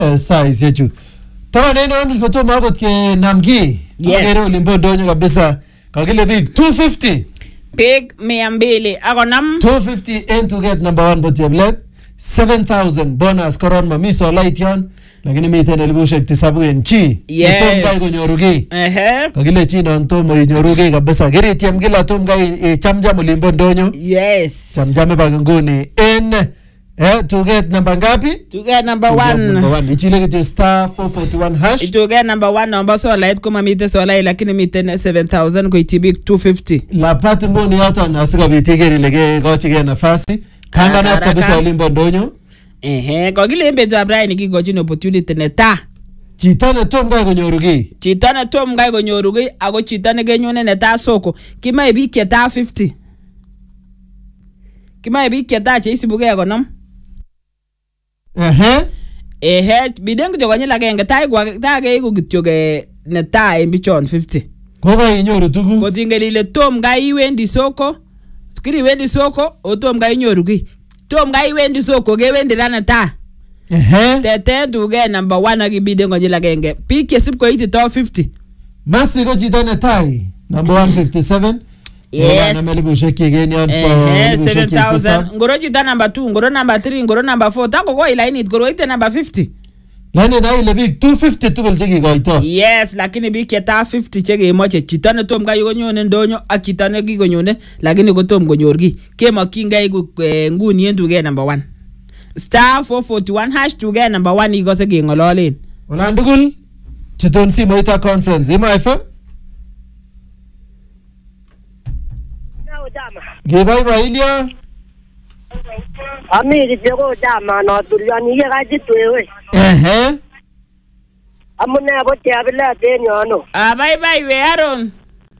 saisiechu. Tama neno kotomo akot kenamki. Agere olimbo ndonyo kabisa. Kakile biik 250. Big 200 akonam 250 and to get number 1 but yeblet 7,000 bonus koron mami solait yon lakini miten elibushek tisabu en chi. Yes. Tom konyorugi. Kakile chi non tomo inyorugi kabisa. Kiritiem kila tom kai chamjam olimbo ndonyo. Yes. Chamjame bagunguni en to get number ngapi? To get number 1. Ichile kiti star 441 hash. To get number 1 number solait kuma mite solait lakini miten 7,000 kuitibik 250. La pati ngoni yoton asikobit igeri lege kochige nafasi. Kanganat kabisa olimbo ndonyo. Kakile embezo Abraham kikochin opportunity neta. Chito ne tom kai konyorugi. Chito ne tom kai konyorugi ako chito ne kenyone neta soko. Kimae biik cheta 50. Kimae biik cheta cheisibuge konom. Biden kityo konyil agenge tai keiku kityo netai en bichon 50. Koka inyoru tugu. Kotingel ile tom kai iwendi soko. Kiri wendi soko o tom kai inyoru ki. Tom kai iwendi soko kewendi ra netai. Tete tuge number 1 akibiden konyil agenge. Biik chesib koiti to 50. Masi ko chito netai number 157. Yes. Na melibushek kigen yon for 7,000. Ngoro chita number 2, ngoro number 3, ngoro number 4. Tako ko ilainit ngoro ite number 50. Lani na ile big 250 tugul cheki koito. Yes, lakini big cheta 50 cheki moche chita ne tom kai konyone ndonyo ak chita ne kikonyone lakini kotom konyorgi. Kemokyingei nguni en tuge number 1. Star 441 hash tuge number 1 ikose kengololen. Olan tugul chiton simoita conference. Ima FM? Gibaibai ilio? Ami kityo chama no tuliani ye kajitwewe. Amune botiabila tenyono. Bye we Aaron.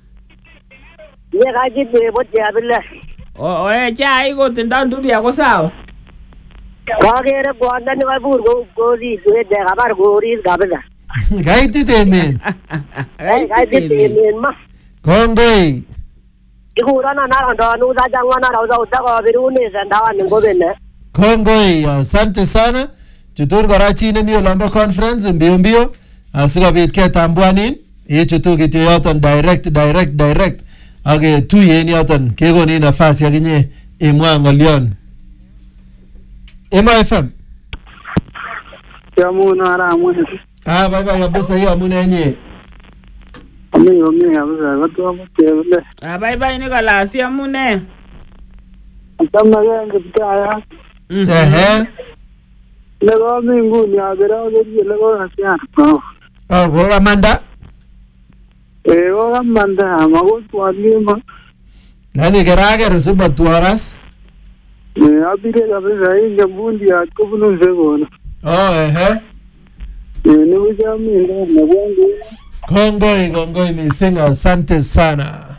Ye kajitwe botiabila. Chai ko tindan dubi ako sawa. Kagere kwanda ni kabur gori de kabar gori kabila. Gaiti temen. Gaiti temen ma. Kongoi. Ikurana na ndo jangwana rauza utaka virune zandawa ngobene. Kongoi, asante sana. Chutur kora chi nemi olombo conference mbio asikobit ketambuanin. Chutur kityo yoton direct age tuyen yoton kekonin nafasi akinye imwa ngolion. Ema FM. Yamuna ara amune. Bye kabisa hiyo amune yenye. Ami kabisa watu mtele. Bye Nicholas amune. Kama genge pitaya. Lego nguni agera lego hasia. Go Amanda. Go Amanda mago twalima. Nani gerager suba tuaras? Abire kabisa inga bundi akubunu zegona. Ni ujami ndo mwangu. Kongoi mising asante sana.